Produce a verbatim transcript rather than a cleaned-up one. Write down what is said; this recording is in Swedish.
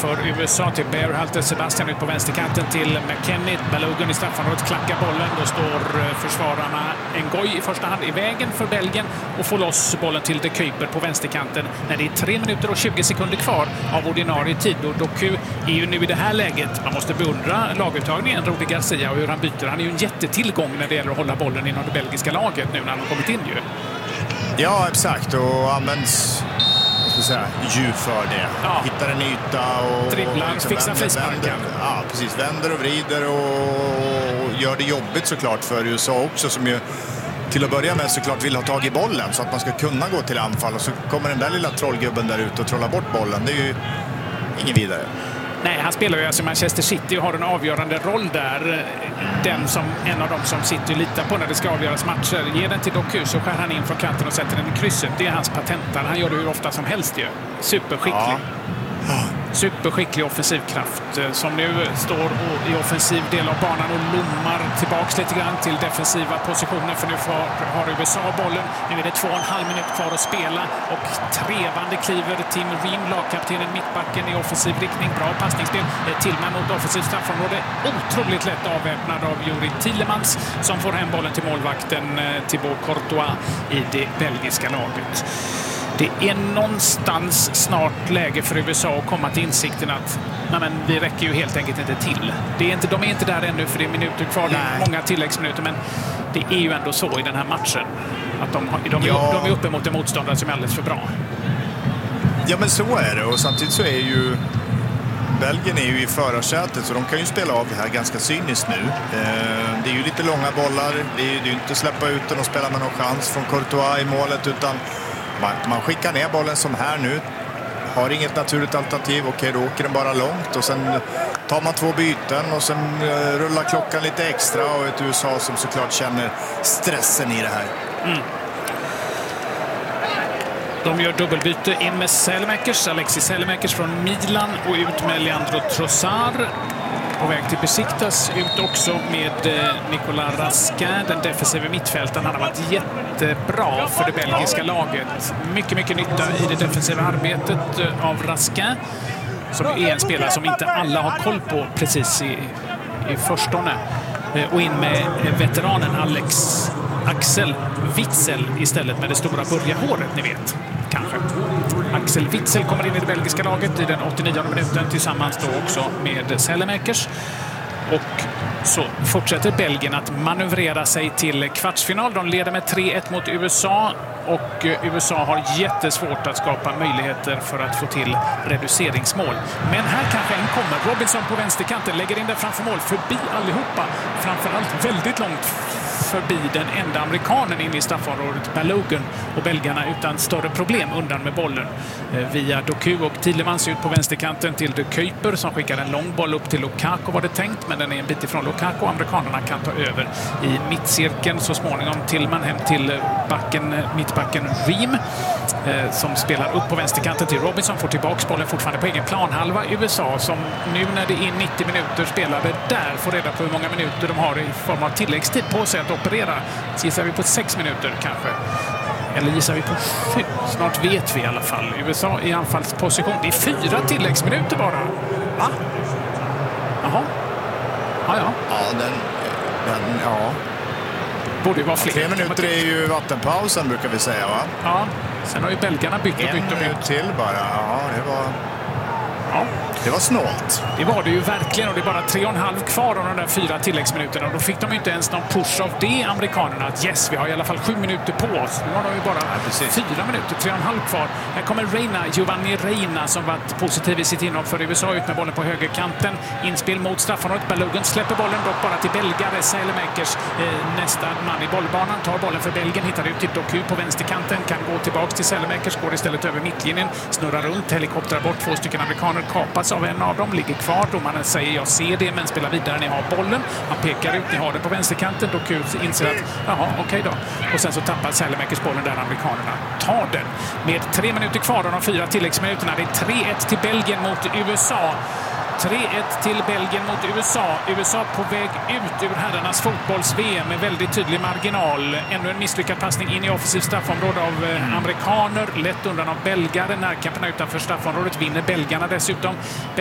för U S A till Berhalter. Sebastian ut på vänsterkanten till McKennie. Balogun i straffområdet klackar bollen. Då står försvararna Ngoy i första hand i vägen för Belgien och får loss bollen till De Kuyper på vänsterkanten när det är tre minuter och tjugo sekunder kvar av ordinarie tid. Och Doku är ju nu i det här läget. Man måste beundra laguttagningen, Rudi Garcia, och hur han byter. Han är ju en jättetillgång när det gäller att hålla bollen inom det belgiska laget nu när han har kommit in ju. Ja, exakt. Och används säga, djup för det. Ja. Hittar en yta och dribblar, liksom fixar frisparken. Ja, precis. Vänder och vrider och gör det jobbigt såklart för U S A också, som ju till att börja med såklart vill ha tag i bollen så att man ska kunna gå till anfall, och så kommer den där lilla trollgubben där ute och trollar bort bollen. Det är ju ingen vidare. Nej, han spelar ju alltså i Manchester City och har en avgörande roll där. Den som en av dem som City litar på när det ska avgöras matcher. Ger den till Doku så skär han in från kanten och sätter den i krysset. Det är hans patentar. Han gör det hur ofta som helst ju. Superskicklig. Ja. Superskicklig offensivkraft som nu står i offensiv del av banan och lommar tillbaks lite grann till defensiva positioner, för nu får, har U S A bollen. Nu är det två och en halv minut kvar att spela och trevande kliver Tim Ream, lagkaptenen, mittbacken i offensiv riktning. Bra passningsspel. Tillman mot offensiv straffområde. Otroligt lätt avväpnad av Juri Tielemans som får hem bollen till målvakten Thibaut Courtois i det belgiska laget. Det är någonstans snart läge för U S A att komma till insikten att nej, men vi räcker ju helt enkelt inte till. Det är inte, de är inte där ännu för det är minuter kvar, det är många tilläggsminuter, men det är ju ändå så i den här matchen att de, de, ja. de är uppe mot en motståndare som är alldeles för bra. Ja, men så är det, och samtidigt så är ju Belgien är ju i förarsätet, så de kan ju spela av det här ganska cyniskt nu. Det är ju lite långa bollar, det är ju inte släppa ut den och spela med någon chans från Courtois i målet, utan Man, man skickar ner bollen som här nu. Har inget naturligt alternativ. Okej, då åker den bara långt. Och sen tar man två byten. Och sen uh, rullar klockan lite extra. Och ett U S A som såklart känner stressen i det här. Mm. De gör dubbelbyte in med Selmakers. Alexis Selmakers från Milan. Och ut med Leandro Trossard. På väg till Besiktas, ut också med Nicolas Raskin, den defensiva mittfältaren. Han har varit jättebra för det belgiska laget. Mycket, mycket nytta i det defensiva arbetet av Raskin, som är en spelare som inte alla har koll på precis i, i förstone. Och in med veteranen Alex Axel Witsel istället, med det stora börjarhåret, ni vet. Kanske. Axel Witsel kommer in i det belgiska laget i den åttionionde minuten tillsammans då också med Selmakers. Och så fortsätter Belgien att manövrera sig till kvartsfinal. De leder med tre ett mot U S A och U S A har jättesvårt att skapa möjligheter för att få till reduceringsmål. Men här kanske en kommer. Robinson på vänsterkanten lägger in där framför mål, förbi allihopa. Framförallt väldigt långt förbi den enda amerikanen in i straffområdet, Balogun, och belgarna utan större problem undan med bollen. Via Doku och Tielemans ut på vänsterkanten till De Kuyper som skickar en lång boll upp till Lukaku, var det tänkt, men den är en bit ifrån Lukaku. Amerikanerna kan ta över i mittcirkeln så småningom. Tillman hem till backen, mittbacken Ream som spelar upp på vänsterkanten till Robinson, får tillbaka bollen fortfarande på egen planhalva. U S A som nu när det är nittio minuter spelade där får reda på hur många minuter de har i form av tilläggstid på sig att operera. Så gissar vi på sex minuter kanske. Eller gissar vi på sju? Snart vet vi i alla fall. U S A i anfallsposition. Det är fyra tilläggsminuter bara. Va? Jaha. Ja, ja. Ja, den... den ja. Borde ju vara fler. Tre minuter är ju vattenpausen, brukar vi säga, va? Ja. Sen har ju belgarna bytt och bytt och bytt. En minut till bara. Ja, det var... Ja. Det var snålt. Det var det ju verkligen, och det är bara tre och en halv kvar av de där fyra tilläggsminuterna. Och då fick de ju inte ens någon push av det, amerikanerna, att yes, vi har i alla fall sju minuter på oss. Nu har de ju bara ja, fyra minuter, tre och en halv kvar. Här kommer Reina, Giovanni Reina, som varit positiv i sitt inhopp för U S A, ut med bollen på högerkanten. Inspel mot straffområdet. Balogun släpper bollen dock bara till belgare. Selmakers, eh, nästa man i bollbanan, tar bollen för Belgien, hittar ut till Doku på vänsterkanten, kan gå tillbaka till Selmakers, går istället över mittlinjen, snurrar runt, helikoptrar bort två stycken amerikaner, kapas av en av dem, ligger kvar. Domaren säger jag ser det, men spelar vidare, ni har bollen. Han pekar ut, ni har det på vänsterkanten. Doku inser att jaha, okej okay då. Och sen så tappar Selmakers bollen där amerikanerna tar den. Med tre minuter kvar av de fyra tilläggsminuterna. Det är tre ett till Belgien mot U S A. tre ett till Belgien mot U S A. U S A på väg ut ur herrarnas fotbolls-V M med väldigt tydlig marginal. Ännu en misslyckad passning in i offensiv straffområde av eh, amerikaner. Lätt undan av belgare. Närkamperna utanför straffområdet vinner belgarna dessutom.